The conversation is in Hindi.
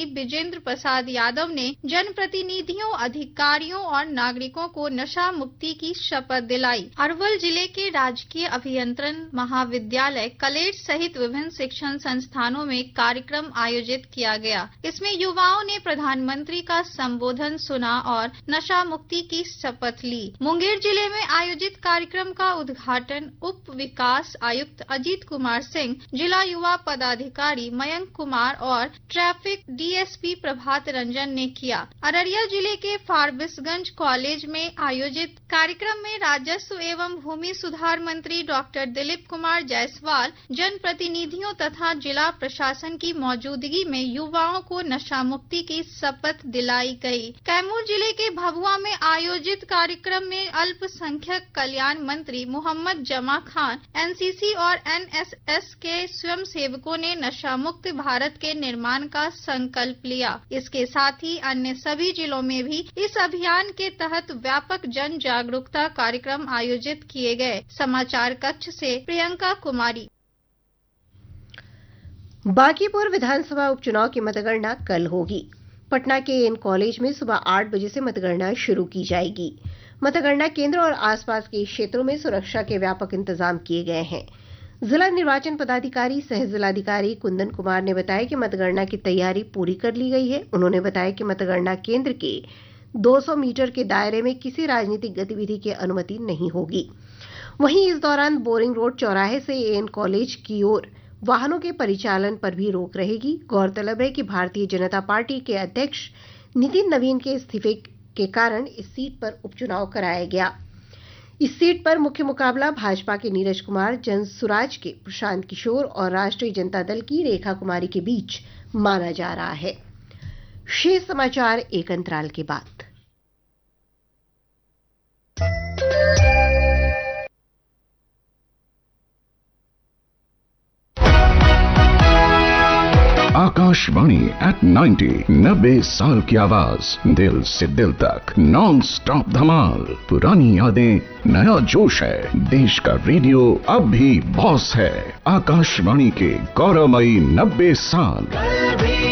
विजेंद्र प्रसाद यादव ने जनप्रतिनिधियों, अधिकारियों और नागरिकों को नशा मुक्ति की शपथ दिलाई। अरवल जिले के राजकीय अभियंत्रण महाविद्यालय कलेट सहित विभिन्न शिक्षण संस्थानों में कार्यक्रम आयोजित किया गया। इसमें युवाओं ने प्रधानमंत्री का संबोधन सुना और नशा मुक्ति की शपथ ली। मुंगेर जिले में आयोजित कार्यक्रम का उद्घाटन उप विकास आयुक्त अजीत कुमार सिंह, जिला युवा पदाधिकारी मयंक कुमार और ट्रैफिक डीएसपी प्रभात रंजन ने किया। अररिया जिले के फारबिसगंज कॉलेज में आयोजित कार्यक्रम में राजस्व एवं भूमि सुधार मंत्री डॉक्टर दिलीप कुमार जायसवाल, जनप्रतिनिधियों तथा जिला प्रशासन की मौजूदगी में युवाओं को नशा मुक्ति की शपथ दिलाई गई। कैमूर जिले के भभुआ में आयोजित कार्यक्रम में अल्पसंख्यक कल्याण मंत्री मोहम्मद जमा खान, एनसीसी और एनएसएस के स्वयं सेवकों ने नशा मुक्त भारत के निर्माण का संकल्प लिया। इसके साथ ही अन्य सभी जिलों में भी इस अभियान के तहत व्यापक जन जागरूकता कार्यक्रम आयोजित किए गए। समाचार कक्ष से प्रियंका कुमारी। बांकीपुर विधानसभा उपचुनाव की मतगणना कल होगी। पटना के एन कॉलेज में सुबह 8 बजे से मतगणना शुरू की जाएगी। मतगणना केंद्र और आसपास के क्षेत्रों में सुरक्षा के व्यापक इंतजाम किए गए हैं। जिला निर्वाचन पदाधिकारी सह जिलाधिकारी कुंदन कुमार ने बताया कि मतगणना की तैयारी पूरी कर ली गई है। उन्होंने बताया कि मतगणना केंद्र के 200 मीटर के दायरे में किसी राजनीतिक गतिविधि की अनुमति नहीं होगी। वहीं इस दौरान बोरिंग रोड चौराहे से एन कॉलेज की ओर वाहनों के परिचालन पर भी रोक रहेगी। गौरतलब है कि भारतीय जनता पार्टी के अध्यक्ष नितिन नवीन के इस्तीफे के कारण इस सीट पर उपचुनाव कराया गया। इस सीट पर मुख्य मुकाबला भाजपा के नीरज कुमार, जनसुराज के प्रशांत किशोर और राष्ट्रीय जनता दल की रेखा कुमारी के बीच माना जा रहा है। शेष समाचार एक अंतराल के बाद। आकाशवाणी एट 90 साल की आवाज, दिल से दिल तक नॉन स्टॉप धमाल। पुरानी यादें, नया जोश है। देश का रेडियो अब भी बॉस है। आकाशवाणी के गौरवमयी 90 साल।